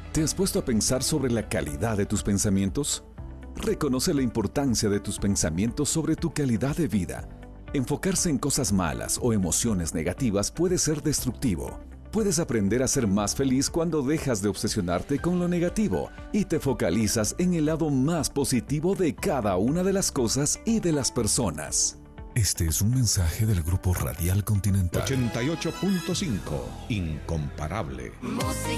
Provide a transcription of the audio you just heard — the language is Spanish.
¿Te has puesto a pensar sobre la calidad de tus pensamientos? Reconoce la importancia de tus pensamientos sobre tu calidad de vida. Enfocarse en cosas malas o emociones negativas puede ser destructivo. Puedes aprender a ser más feliz cuando dejas de obsesionarte con lo negativo y te focalizas en el lado más positivo de cada una de las cosas y de las personas. Este es un mensaje del Grupo Radial Continental. 88.5, Incomparable. Música